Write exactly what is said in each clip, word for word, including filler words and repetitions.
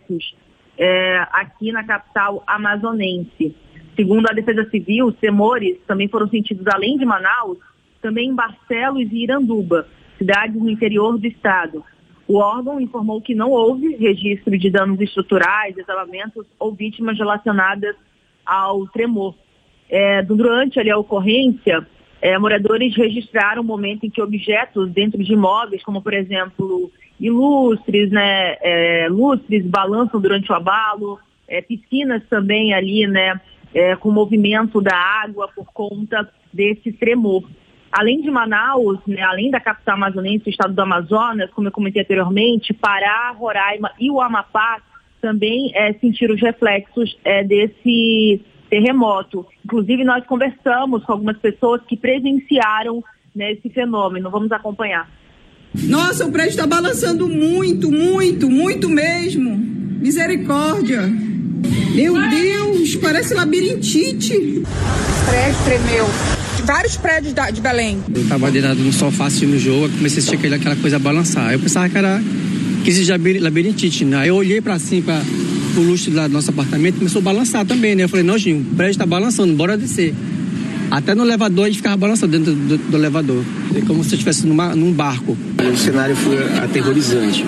reflexos é, aqui na capital amazonense. Segundo a Defesa Civil, os tremores também foram sentidos, além de Manaus, também em Barcelos e Iranduba, cidades no interior do estado. O órgão informou que não houve registro de danos estruturais, desabamentos ou vítimas relacionadas ao tremor. É, durante ali, a ocorrência, é, moradores registraram o momento em que objetos dentro de imóveis, como por exemplo, ilustres, né, é, lustres, balançam durante o abalo, é, piscinas também ali, né, é, com movimento da água por conta desse tremor. Além de Manaus, né, além da capital amazonense, o estado do Amazonas, como eu comentei anteriormente, Pará, Roraima e o Amapá também é, sentiram os reflexos é, desse terremoto. Inclusive, nós conversamos com algumas pessoas que presenciaram, né, esse fenômeno. Vamos acompanhar. Nossa, o prédio está balançando muito, muito, muito mesmo. Misericórdia. Meu Deus, parece labirintite. O prédio tremeu. Vários prédios de Belém. Eu estava deitado no sofá assistindo o jogo, comecei a assistir aquela, aquela coisa balançar. Eu pensava que era que existia labirintite, né? Aí eu olhei para cima, para o lustre lá do nosso apartamento, começou a balançar também, né? Eu falei, não, Gil, o prédio está balançando, bora descer. Até no elevador a gente ficava balançando dentro do, do, do elevador. É como se eu estivesse numa, num barco. O cenário foi aterrorizante.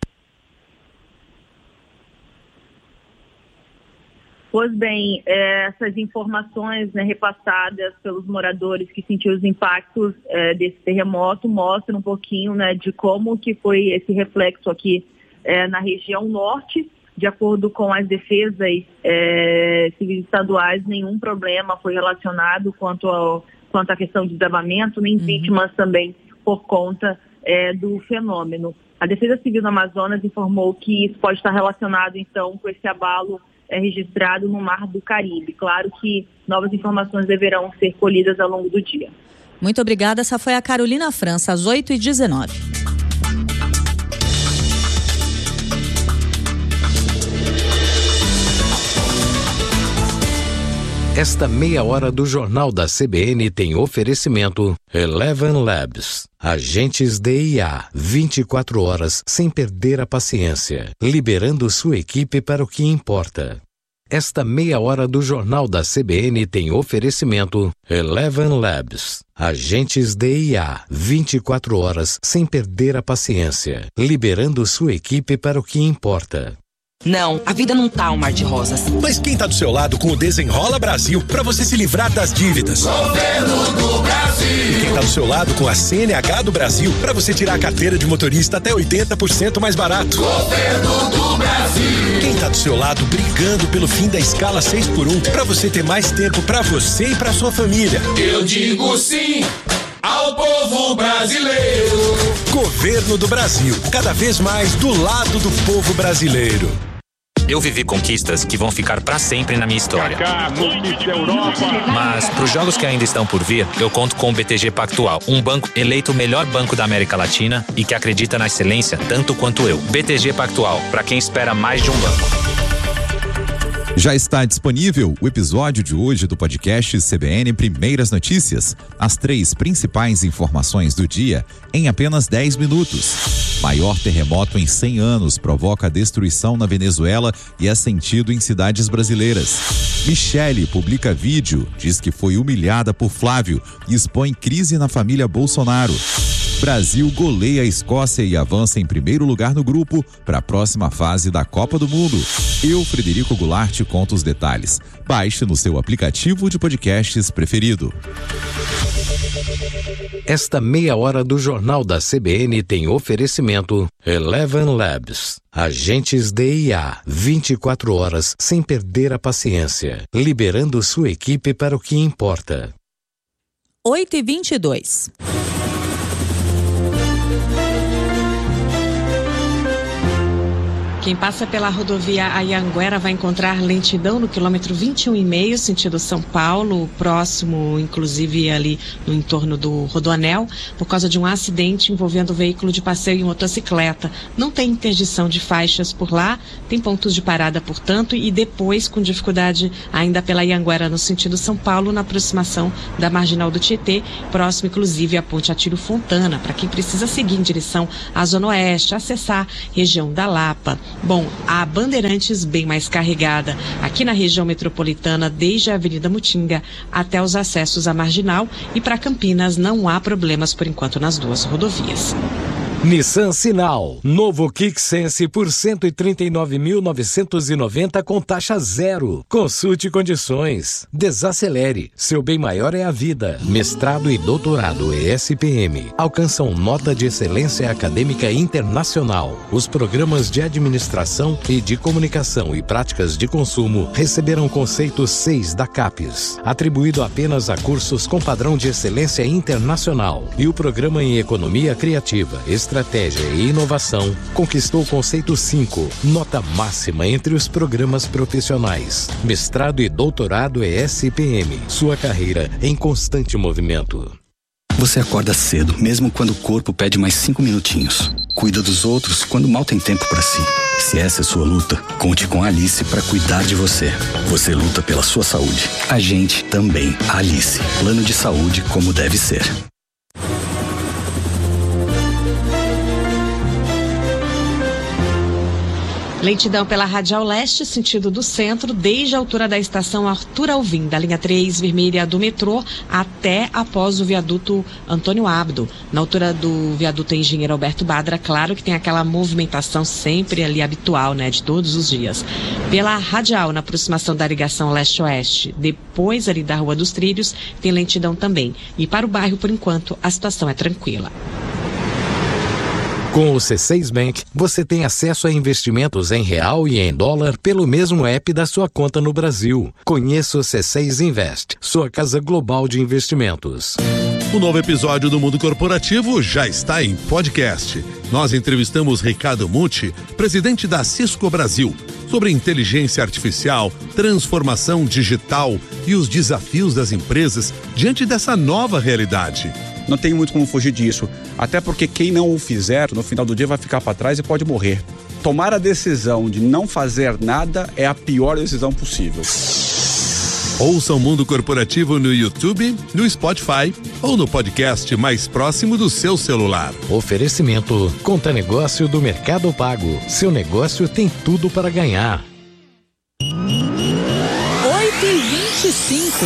Pois bem, essas informações, né, repassadas pelos moradores que sentiram os impactos é, desse terremoto mostram um pouquinho, né, de como que foi esse reflexo aqui é, na região norte. De acordo com as defesas é, civis estaduais, nenhum problema foi relacionado quanto, ao, quanto à questão de desabamento, nem uhum. vítimas também por conta é, do fenômeno. A Defesa Civil do Amazonas informou que isso pode estar relacionado, então, com esse abalo é registrado no Mar do Caribe. Claro que novas informações deverão ser colhidas ao longo do dia. Muito obrigada. Essa foi a Carolina França, às oito e dezenove. Esta meia hora do Jornal da C B N tem oferecimento Eleven Labs. Agentes D I A, vinte e quatro horas sem perder a paciência, liberando sua equipe para o que importa. Esta meia hora do Jornal da C B N tem oferecimento Eleven Labs. Agentes D I A, vinte e quatro horas sem perder a paciência, liberando sua equipe para o que importa. Não, a vida não tá um mar de rosas. Mas quem tá do seu lado com o Desenrola Brasil pra você se livrar das dívidas? Governo do Brasil. E quem tá do seu lado com a C N H do Brasil pra você tirar a carteira de motorista até oitenta por cento mais barato? Governo do Brasil. Quem tá do seu lado brigando pelo fim da escala seis por um pra você ter mais tempo pra você e pra sua família? Eu digo sim ao povo brasileiro. Governo do Brasil, cada vez mais do lado do povo brasileiro. Eu vivi conquistas que vão ficar pra sempre na minha história. Kaká, conquista Europa. Mas pros jogos que ainda estão por vir, eu conto com o B T G Pactual, um banco eleito o melhor banco da América Latina e que acredita na excelência tanto quanto eu. B T G Pactual, pra quem espera mais de um banco. Já está disponível o episódio de hoje do podcast C B N Primeiras Notícias. As três principais informações do dia em apenas dez minutos. Maior terremoto em cem anos provoca destruição na Venezuela e é sentido em cidades brasileiras. Michele publica vídeo, diz que foi humilhada por Flávio e expõe crise na família Bolsonaro. Brasil goleia a Escócia e avança em primeiro lugar no grupo para a próxima fase da Copa do Mundo. Eu, Frederico Goulart, conto os detalhes. Baixe no seu aplicativo de podcasts preferido. Esta meia hora do Jornal da C B N tem oferecimento Eleven Labs. Agentes D I A, vinte e quatro horas sem perder a paciência, liberando sua equipe para o que importa. oito e vinte e dois. Quem passa pela rodovia Anhanguera vai encontrar lentidão no quilômetro vinte e um e meio, sentido São Paulo, próximo, inclusive ali no entorno do Rodoanel, por causa de um acidente envolvendo veículo de passeio e motocicleta. Não tem interdição de faixas por lá, tem pontos de parada, portanto, e depois com dificuldade ainda pela Anhanguera no sentido São Paulo, na aproximação da Marginal do Tietê, próximo inclusive à Ponte Atílio Fontana, para quem precisa seguir em direção à Zona Oeste, acessar região da Lapa. Bom, a Bandeirantes bem mais carregada aqui na região metropolitana, desde a Avenida Mutinga até os acessos à Marginal, e para Campinas não há problemas por enquanto nas duas rodovias. Nissan Sinal, novo Kick Sense por cento e trinta e nove mil novecentos e noventa com taxa zero. Consulte condições. Desacelere, seu bem maior é a vida. Mestrado e doutorado E S P M alcançam nota de excelência acadêmica internacional. Os programas de administração e de comunicação e práticas de consumo receberam conceito seis da CAPES, atribuído apenas a cursos com padrão de excelência internacional. E o programa em economia criativa, Estratégia e Inovação conquistou o conceito cinco, nota máxima entre os programas profissionais. Mestrado e doutorado E S P M, sua carreira em constante movimento. Você acorda cedo, mesmo quando o corpo pede mais cinco minutinhos. Cuida dos outros quando mal tem tempo para si. Se essa é sua luta, conte com a Alice para cuidar de você. Você luta pela sua saúde. A gente também. A Alice. Plano de saúde como deve ser. Lentidão pela Radial Leste, sentido do centro, desde a altura da estação Arthur Alvim, da linha três vermelha do metrô, até após o viaduto Antônio Abdo. Na altura do viaduto Engenheiro Alberto Badra, claro que tem aquela movimentação sempre ali habitual, né, de todos os dias. Pela Radial, na aproximação da ligação leste-oeste, depois ali da Rua dos Trilhos, tem lentidão também. E para o bairro, por enquanto, a situação é tranquila. Com o C seis Bank, você tem acesso a investimentos em real e em dólar pelo mesmo app da sua conta no Brasil. Conheça o C seis Invest, sua casa global de investimentos. O novo episódio do Mundo Corporativo já está em podcast. Nós entrevistamos Ricardo Mucci, presidente da Cisco Brasil, sobre inteligência artificial, transformação digital e os desafios das empresas diante dessa nova realidade. Não tem muito como fugir disso, até porque quem não o fizer, no final do dia vai ficar para trás e pode morrer. Tomar a decisão de não fazer nada é a pior decisão possível. Ouça o Mundo Corporativo no YouTube, no Spotify ou no podcast mais próximo do seu celular. Oferecimento Conta Negócio do Mercado Pago. Seu negócio tem tudo para ganhar. oito e vinte e cinco.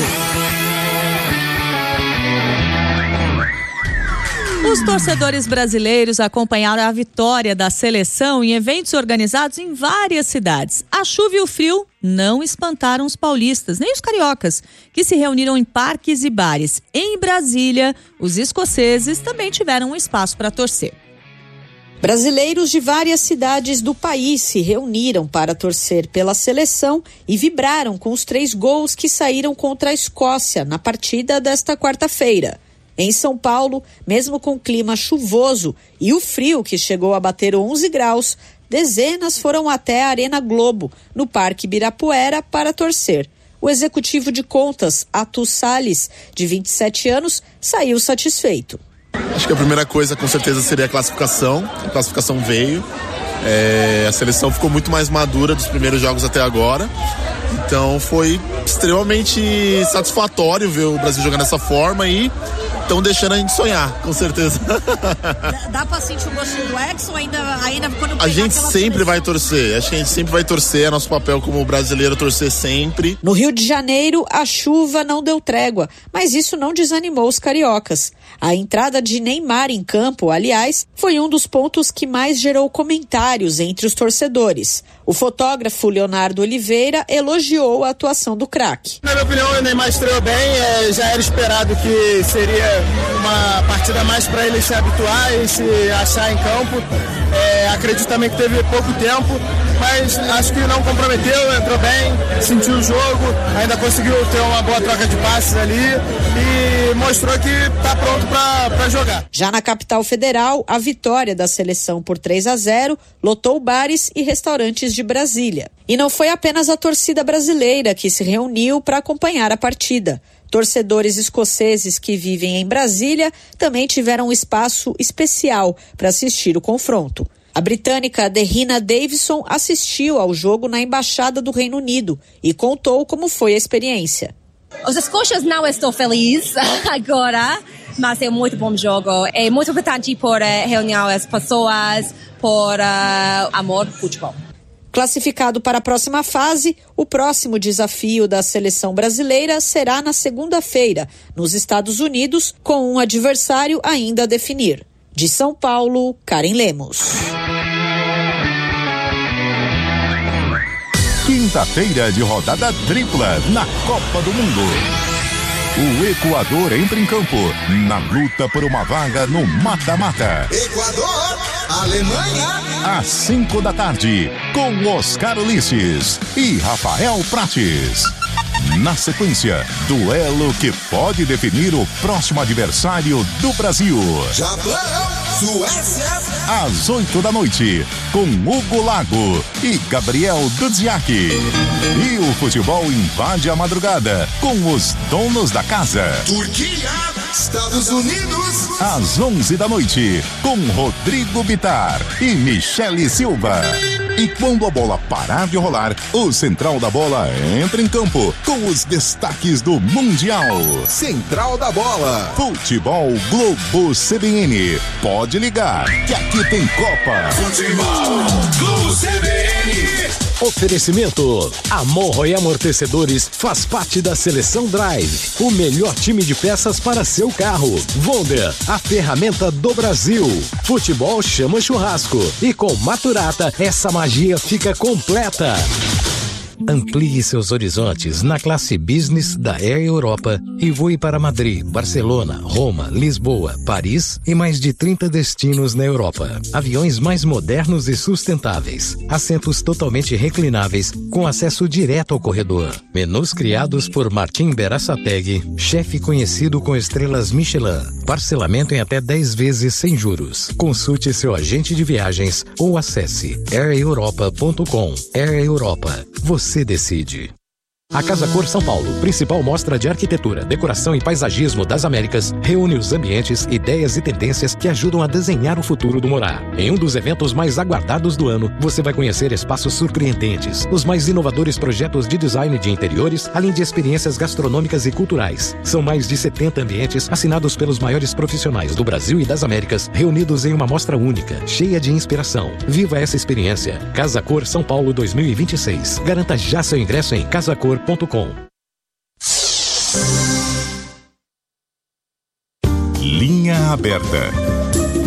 Os torcedores brasileiros acompanharam a vitória da seleção em eventos organizados em várias cidades. A chuva e o frio não espantaram os paulistas, nem os cariocas, que se reuniram em parques e bares. Em Brasília, os escoceses também tiveram um espaço para torcer. Brasileiros de várias cidades do país se reuniram para torcer pela seleção e vibraram com os três gols que saíram contra a Escócia na partida desta quarta-feira. Em São Paulo, mesmo com clima chuvoso e o frio que chegou a bater onze graus, dezenas foram até a Arena Globo, no Parque Ibirapuera, para torcer. O executivo de contas, Atus Salles, de vinte e sete anos, saiu satisfeito. Acho que a primeira coisa, com certeza, seria a classificação. A classificação veio. É, a seleção ficou muito mais madura dos primeiros jogos até agora. Então foi extremamente satisfatório ver o Brasil jogando dessa forma e estão deixando a gente sonhar, com certeza. Dá, dá pra sentir o gostinho do Ex ou ainda, ainda quando a gente sempre seleção? Vai torcer, acho que a gente sempre vai torcer, é nosso papel como brasileiro torcer sempre. No Rio de Janeiro, a chuva não deu trégua, mas isso não desanimou os cariocas. A entrada de Neymar em campo, aliás, foi um dos pontos que mais gerou comentários entre os torcedores. O fotógrafo Leonardo Oliveira elogiou a atuação do craque. Na minha opinião, o Neymar estreou bem, é, já era esperado que seria uma partida mais para ele se habituar e se achar em campo. É, acredito também que teve pouco tempo, mas acho que não comprometeu, entrou bem, sentiu o jogo, ainda conseguiu ter uma boa troca de passes ali e mostrou que está pronto para jogar. Já na capital federal, a vitória da seleção por três a zero lotou bares e restaurantes de Brasília. E não foi apenas a torcida brasileira que se reuniu para acompanhar a partida. Torcedores escoceses que vivem em Brasília também tiveram um espaço especial para assistir o confronto. A britânica Derrina Davison assistiu ao jogo na Embaixada do Reino Unido e contou como foi a experiência. Os escócios não estão felizes agora, mas é um muito bom jogo. É muito importante por uh, reunir as pessoas, por uh, amor ao futebol. Classificado para a próxima fase, o próximo desafio da seleção brasileira será na segunda-feira, nos Estados Unidos, com um adversário ainda a definir. De São Paulo, Karen Lemos. Quinta-feira de rodada tripla na Copa do Mundo. O Equador entra em campo na luta por uma vaga no mata-mata. Equador, Alemanha. Às cinco da tarde, com Oscar Ulisses e Rafael Prates. Na sequência, duelo que pode definir o próximo adversário do Brasil. Japão, Suécia. Às oito da noite, com Hugo Lago e Gabriel Dudziak. E o futebol invade a madrugada com os donos da casa. Turquia, Estados Unidos. Às onze da noite, com Rodrigo Bitar e Michele Silva. E quando a bola parar de rolar, o Central da Bola entra em campo com os destaques do Mundial. Central da Bola. Futebol Globo C B N. Pode ligar, que aqui tem Copa. Futebol Globo C B N. Oferecimento: Amorro e Amortecedores faz parte da Seleção Drive, o melhor time de peças para seu carro. Wonder, a ferramenta do Brasil. Futebol chama churrasco e com Maturata essa magia fica completa. Amplie seus horizontes na classe Business da Air Europa e voe para Madrid, Barcelona, Roma, Lisboa, Paris e mais de trinta destinos na Europa. Aviões mais modernos e sustentáveis, assentos totalmente reclináveis com acesso direto ao corredor. Menus criados por Martim Berasategui, chefe conhecido com estrelas Michelin. Parcelamento em até dez vezes sem juros. Consulte seu agente de viagens ou acesse air europa ponto com. Air Europa. Você decide. A Casa Cor São Paulo, principal mostra de arquitetura, decoração e paisagismo das Américas, reúne os ambientes, ideias e tendências que ajudam a desenhar o futuro do morar. Em um dos eventos mais aguardados do ano, você vai conhecer espaços surpreendentes, os mais inovadores projetos de design de interiores, além de experiências gastronômicas e culturais. São mais de setenta ambientes assinados pelos maiores profissionais do Brasil e das Américas, reunidos em uma mostra única, cheia de inspiração. Viva essa experiência. Casa Cor São Paulo dois mil e vinte e seis. Garanta já seu ingresso em casacor ponto com. Linha Aberta.